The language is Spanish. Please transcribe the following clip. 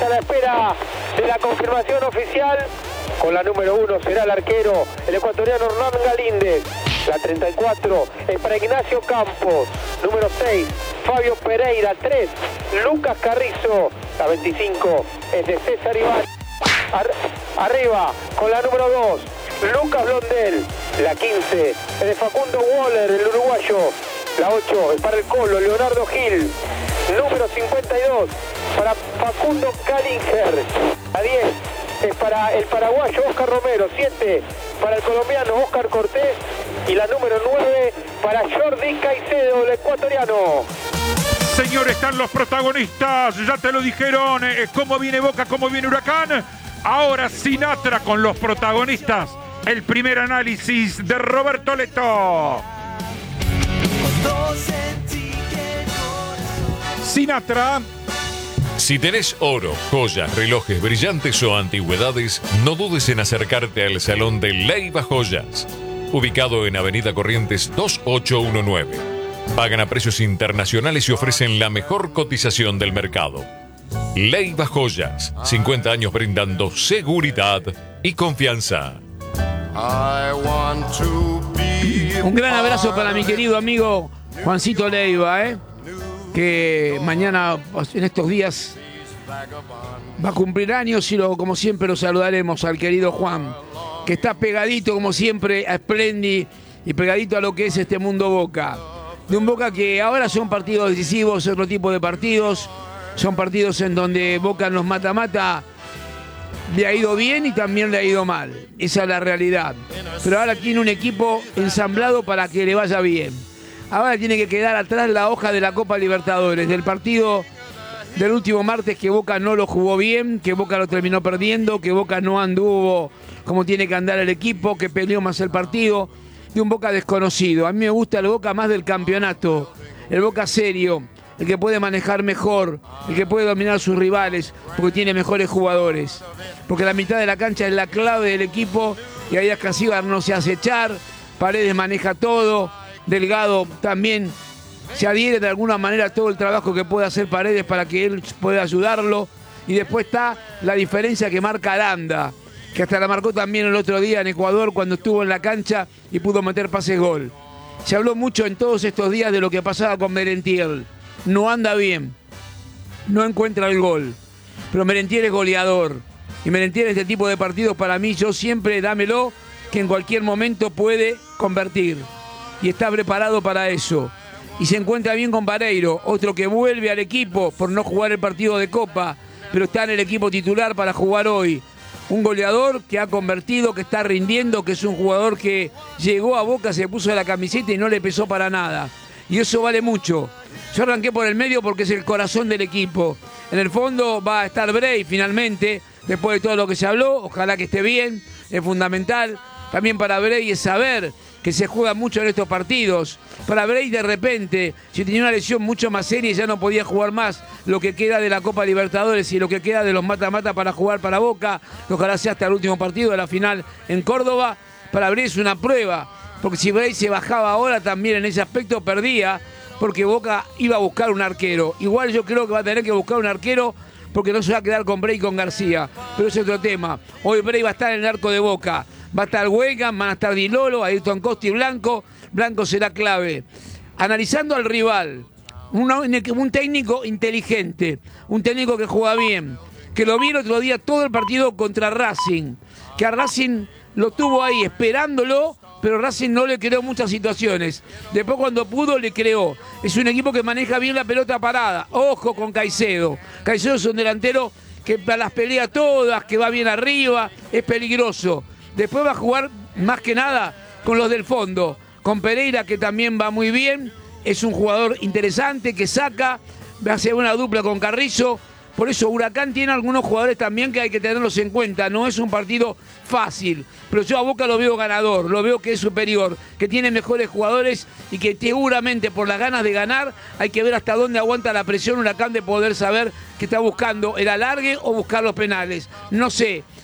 a la espera de la confirmación oficial. Con la número 1 será el arquero, el ecuatoriano Hernán Galíndez. La 34 es para Ignacio Campos. Número 6, Fabio Pereira. 3, Lucas Carrizo. La 25 es de César Iván. Arriba, con la número 2, Lucas Blondel. La 15 es de Facundo Waller, el uruguayo. La 8 es para el Colo, Leonardo Gil. Número 52 para Facundo Kalinger. La 10 es para el paraguayo Oscar Romero. 7 para el colombiano Oscar Cortés. Y la número 9 para Jordi Caicedo, el ecuatoriano. Señor, están los protagonistas, ya te lo dijeron, cómo viene Boca, cómo viene Huracán. Ahora Sinatra con los protagonistas. El primer análisis de Roberto Leto. Sinatra. Si tenés oro, joyas, relojes brillantes o antigüedades, no dudes en acercarte al Salón de Leiva Joyas, ubicado en Avenida Corrientes 2819. Pagan a precios internacionales y ofrecen la mejor cotización del mercado. Leiva Joyas, 50 años brindando seguridad y confianza. Un gran abrazo para mi querido amigo Juancito Leiva, que mañana, en estos días, va a cumplir años y como siempre lo saludaremos al querido Juan, que está pegadito como siempre a Splendid y pegadito a lo que es este mundo Boca. De un Boca que ahora son partidos decisivos, otro tipo de partidos, son partidos en donde Boca en los mata-mata le ha ido bien y también le ha ido mal. Esa es la realidad. Pero ahora tiene un equipo ensamblado para que le vaya bien. Ahora tiene que quedar atrás la hoja de la Copa Libertadores, del partido del último martes que Boca no lo jugó bien, que Boca lo terminó perdiendo, que Boca no anduvo como tiene que andar el equipo, que peleó más el partido, de un Boca desconocido. A mí me gusta el Boca más del campeonato, el Boca serio, el que puede manejar mejor, el que puede dominar sus rivales, porque tiene mejores jugadores. Porque la mitad de la cancha es la clave del equipo y ahí Casíbar no se hace echar, Paredes maneja todo, Delgado también se adhiere de alguna manera a todo el trabajo que puede hacer Paredes para que él pueda ayudarlo. Y después está la diferencia que marca Aranda, que hasta la marcó también el otro día en Ecuador cuando estuvo en la cancha y pudo meter pase gol. Se habló mucho en todos estos días de lo que pasaba con Merentiel. No anda bien, no encuentra el gol, pero Merentiel es goleador. Y Merentiel en este tipo de partidos, para mí, yo siempre dámelo, que en cualquier momento puede convertir. Y está preparado para eso. Y se encuentra bien con Vareiro, otro que vuelve al equipo por no jugar el partido de Copa, pero está en el equipo titular para jugar hoy. Un goleador que ha convertido, que está rindiendo, que es un jugador que llegó a Boca, se puso la camiseta y no le pesó para nada. Y eso vale mucho. Yo arranqué por el medio porque es el corazón del equipo. En el fondo va a estar Bray finalmente, después de todo lo que se habló. Ojalá que esté bien, es fundamental. También para Bray es saber que se juega mucho en estos partidos. Para Bray de repente, si tenía una lesión mucho más seria, ya no podía jugar más lo que queda de la Copa Libertadores y lo que queda de los mata-mata para jugar para Boca. Ojalá sea hasta el último partido de la final en Córdoba. Para Bray es una prueba, porque si Bray se bajaba ahora también en ese aspecto perdía, porque Boca iba a buscar un arquero. Igual yo creo que va a tener que buscar un arquero porque no se va a quedar con Bray y con García. Pero ese es otro tema. Hoy Bray va a estar en el arco de Boca. Va a estar Weigand, van a estar Di Lolo, Ayrton Costa y Blanco. Blanco será clave. Analizando al rival, un técnico inteligente, un técnico que juega bien, que lo vi el otro día todo el partido contra Racing, que a Racing lo tuvo ahí esperándolo, pero Racing no le creó muchas situaciones. Después cuando pudo le creó. Es un equipo que maneja bien la pelota parada. Ojo con Caicedo. Caicedo es un delantero que las pelea todas, que va bien arriba, es peligroso. Después va a jugar más que nada con los del fondo. Con Pereira, que también va muy bien. Es un jugador interesante que saca. Va a hacer una dupla con Carrizo. Por eso Huracán tiene algunos jugadores también que hay que tenerlos en cuenta. No es un partido fácil. Pero yo a Boca lo veo ganador. Lo veo que es superior. Que tiene mejores jugadores y que seguramente por las ganas de ganar hay que ver hasta dónde aguanta la presión Huracán de poder saber que está buscando el alargue o buscar los penales. No sé.